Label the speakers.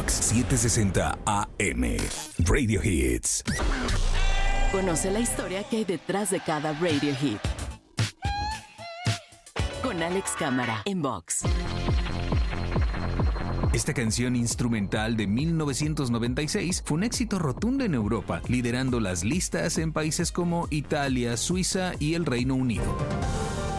Speaker 1: Vox 760 AM. Radio Hits.
Speaker 2: Conoce la historia que hay detrás de cada radio hit. Con Alex Cámara en Vox.
Speaker 3: Esta canción instrumental de 1996 fue un éxito rotundo en Europa, liderando las listas en países como Italia, Suiza y el Reino Unido.